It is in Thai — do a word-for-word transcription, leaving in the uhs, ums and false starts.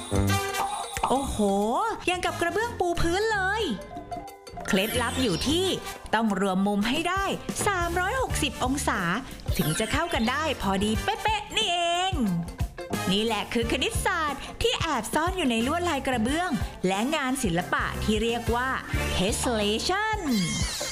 โอ้โหยังกับกระเบื้องปูพื้นเลยเคล็ดลับอยู่ที่ต้องรวมมุมให้ได้สามร้อยหกสิบองศาถึงจะเข้ากันได้พอดีเป๊ะๆนี่เองนี่แหละคือคณิตศาสตร์ที่แอบซ่อนอยู่ในลวดลายกระเบื้องและงานศิลปะที่เรียกว่า Tessellation